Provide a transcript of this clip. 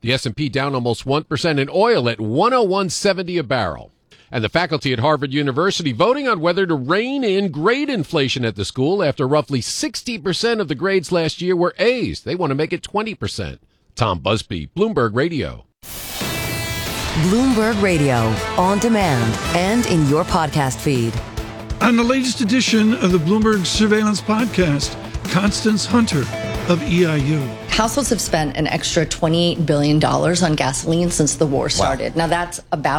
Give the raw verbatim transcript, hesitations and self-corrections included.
The S and P down almost one percent, and oil at one oh one seventy a barrel. And the faculty at Harvard University voting on whether to rein in grade inflation at the school after roughly sixty percent of the grades last year were A's. They want to make it twenty percent. Tom Busby, Bloomberg Radio. Bloomberg Radio, on demand and in your podcast feed. On the latest edition of the Bloomberg Surveillance Podcast, Constance Hunter of E I U. Households have spent an extra twenty-eight billion dollars on gasoline since the war started. Wow. Now, that's about